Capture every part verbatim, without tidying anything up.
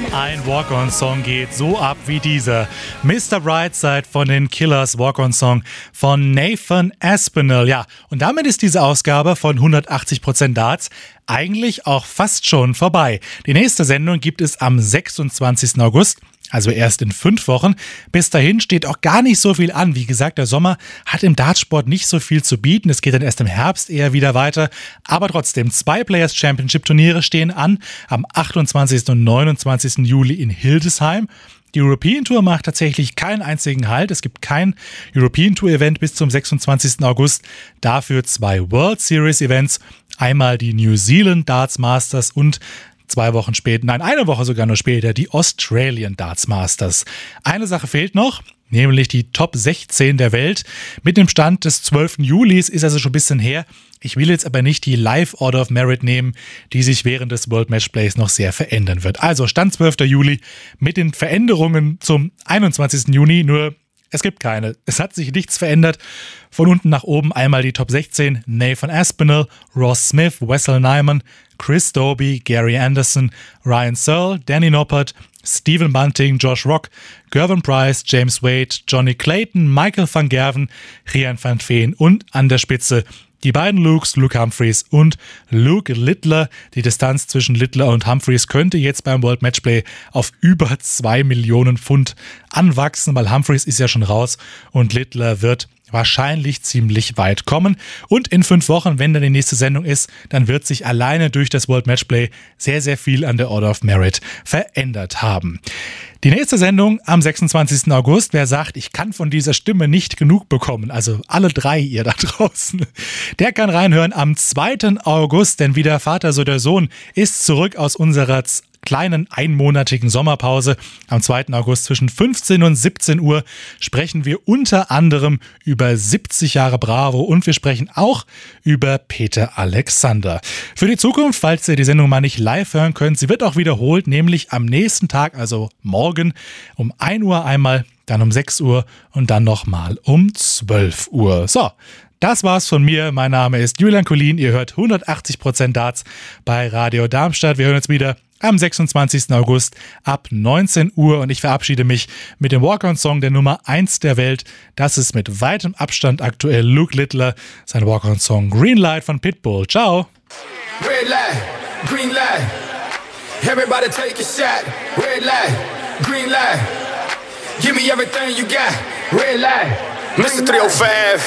Ein Walk-On-Song geht so ab wie dieser. Mister Brightside von den Killers, Walk-On-Song von Nathan Aspinall. Ja, und damit ist diese Ausgabe von hundertachtzig Prozent Darts eigentlich auch fast schon vorbei. Die nächste Sendung gibt es am sechsundzwanzigsten August. Also erst in fünf Wochen. Bis dahin steht auch gar nicht so viel an. Wie gesagt, der Sommer hat im Dartsport nicht so viel zu bieten. Es geht dann erst im Herbst eher wieder weiter. Aber trotzdem, zwei Players Championship Turniere stehen an. Am achtundzwanzigsten und neunundzwanzigsten Juli in Hildesheim. Die European Tour macht tatsächlich keinen einzigen Halt. Es gibt kein European Tour Event bis zum sechsundzwanzigsten August. Dafür zwei World Series Events. Einmal die New Zealand Darts Masters und zwei Wochen später, nein, eine Woche sogar nur später, die Australian Darts Masters. Eine Sache fehlt noch, nämlich die Top sechzehn der Welt. Mit dem Stand des zwölften Julis ist also schon ein bisschen her. Ich will jetzt aber nicht die Live Order of Merit nehmen, die sich während des World Matchplays noch sehr verändern wird. Also Stand zwölften Juli mit den Veränderungen zum einundzwanzigsten Juni, nur es gibt keine. Es hat sich nichts verändert. Von unten nach oben einmal die Top sechzehn. Nathan Aspinall, Ross Smith, Wessel Nyman, Chris Dobey, Gary Anderson, Ryan Searle, Danny Noppert, Stephen Bunting, Josh Rock, Gervin Price, James Wade, Johnny Clayton, Michael van Gerwen, Rian van Veen und an der Spitze die beiden Lukes, Luke Humphreys und Luke Littler. Die Distanz zwischen Littler und Humphreys könnte jetzt beim World Matchplay auf über zwei Millionen Pfund anwachsen, weil Humphreys ist ja schon raus und Littler wird wahrscheinlich ziemlich weit kommen. Und in fünf Wochen, wenn dann die nächste Sendung ist, dann wird sich alleine durch das World Matchplay sehr, sehr viel an der Order of Merit verändert haben. Die nächste Sendung am sechsundzwanzigsten August. Wer sagt, ich kann von dieser Stimme nicht genug bekommen, also alle drei ihr da draußen, der kann reinhören am zweiten August, denn wie der Vater so der Sohn ist zurück aus unserer Z- kleinen einmonatigen Sommerpause. Am zweiten August zwischen fünfzehn und siebzehn Uhr sprechen wir unter anderem über siebzig Jahre Bravo und wir sprechen auch über Peter Alexander. Für die Zukunft, falls ihr die Sendung mal nicht live hören könnt, sie wird auch wiederholt, nämlich am nächsten Tag, also morgen um ein Uhr einmal, dann um sechs Uhr und dann nochmal um zwölf Uhr. So. Das war's von mir. Mein Name ist Julian Collin. Ihr hört hundertachtzig Prozent Darts bei Radio Darmstadt. Wir hören uns wieder am sechsundzwanzigsten August ab neunzehn Uhr und ich verabschiede mich mit dem Walk-On-Song der Nummer eins der Welt. Das ist mit weitem Abstand aktuell Luke Littler, sein Walk-On-Song Green Light von Pitbull. Ciao! Red light, green light, everybody take a shot. Red light, green light, give me everything you got. Red light, Mister three oh five,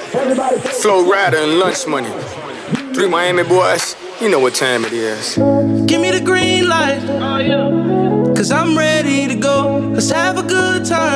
Flow Rider and Lunch Money. Three Miami boys, you know what time it is. Give me the green light, oh, yeah. Cause I'm ready to go. Let's have a good time.